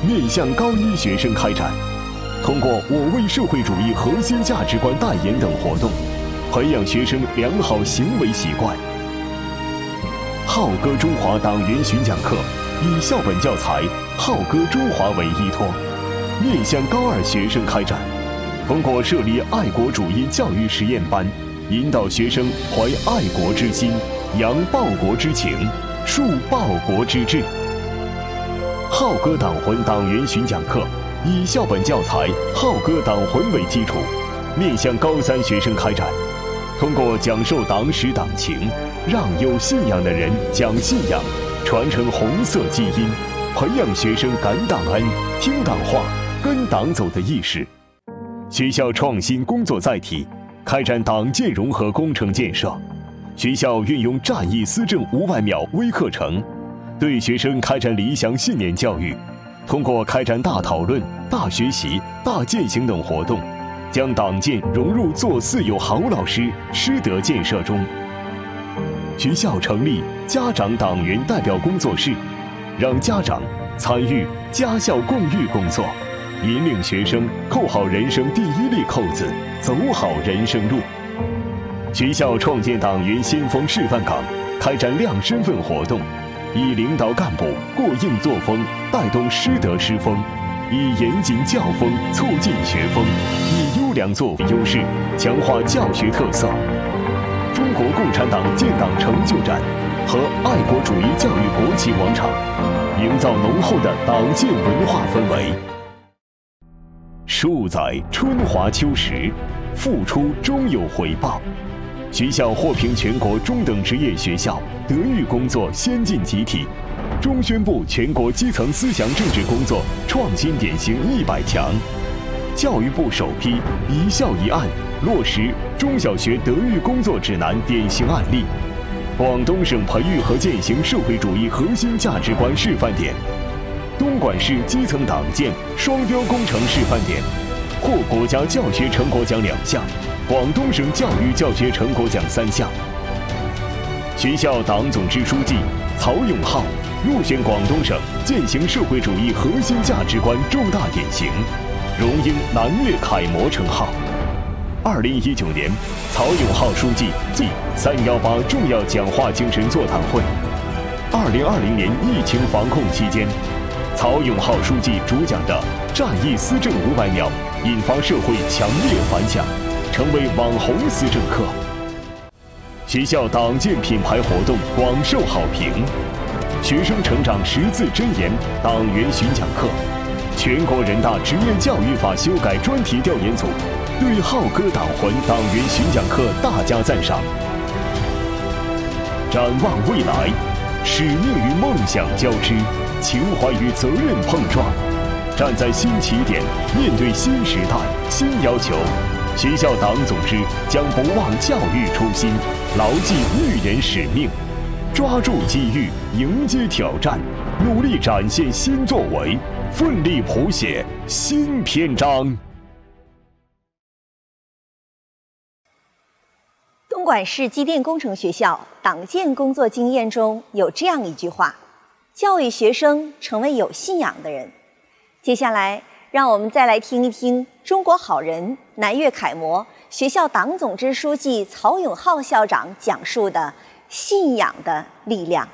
面向高一学生开展，通过我为社会主义核心价值观代言等活动，培养学生良好行为习惯。浩歌中华党员巡讲课以校本教材《浩歌中华》为依托，面向高二学生开展，通过设立爱国主义教育实验班，引导学生怀爱国之心，扬报国之情，树报国之志。浩歌党魂党员巡讲课以校本教材《浩歌党魂》为基础，面向高三学生开展，通过讲授党史党情，让有信仰的人讲信仰，传承红色基因，培养学生感党恩、听党话、跟党走的意识。学校创新工作载体，开展党建融合工程建设。学校运用战役思政500秒微课程，对学生开展理想信念教育，通过开展大讨论、大学习、大践行等活动，将党建融入做四有好老师师德建设中。学校成立家长党员代表工作室，让家长参与家校共育工作，引领学生扣好人生第一粒扣子，走好人生路。学校创建党员先锋示范岗，开展亮身份活动，以领导干部过硬作风带动师德师风，以严谨教风促进学风，以优良作为优势强化教学特色。中国共产党建党成就展和爱国主义教育国旗广场，营造浓厚的党建文化氛围。15载春华秋实，付出终有回报。学校获评全国中等职业学校德育工作先进集体，中宣部全国基层思想政治工作创新典型100强。教育部首批一校一案落实中小学德育工作指南典型案例，广东省培育和践行社会主义核心价值观示范点，东莞市基层党建双标工程示范点，获国家教学成果奖2项，广东省教育教学成果奖3项。学校党总支书记曹永浩入选广东省践行社会主义核心价值观重大典型，荣膺南粤楷模称号。2019年，曹永浩书记暨318重要讲话精神座谈会。2020年疫情防控期间，曹永浩书记主讲的战役思政500秒引发社会强烈反响，成为网红思政课。学校党建品牌活动广受好评，学生成长10字真言党员巡讲课，全国人大职业教育法修改专题调研组对浩歌党魂党员巡讲课大加赞赏。展望未来，使命与梦想交织，情怀与责任碰撞，站在新起点，面对新时代、新要求，学校党总支将不忘教育初心，牢记育人使命，抓住机遇，迎接挑战，努力展现新作为，奋力谱写新篇章。 东莞市机电工程学校党建工作经验中有这样一句话：教育学生成为有信仰的人。接下来，让我们再来听一听中国好人、南粤楷模学校党总支书记曹永浩校长讲述的信仰的力量。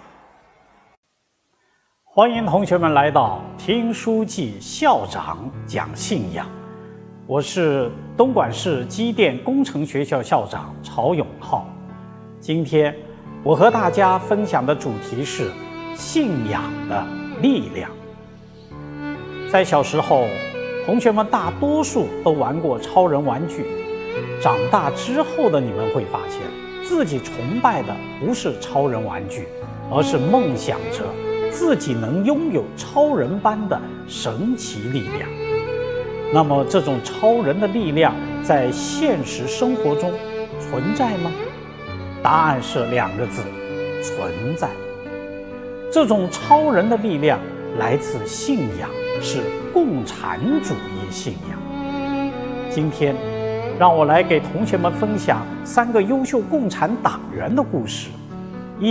欢迎同学们来到听书记校长讲信仰。我是东莞市机电工程学校校长曹永浩。今天我和大家分享的主题是信仰的力量。在小时候，同学们大多数都玩过超人玩具。长大之后的你们会发现，自己崇拜的不是超人玩具，而是梦想着自己能拥有超人般的神奇力量。那么这种超人的力量在现实生活中存在吗？答案是2个字：存在。这种超人的力量来自信仰，是共产主义信仰。今天让我来给同学们分享3个优秀共产党员的故事，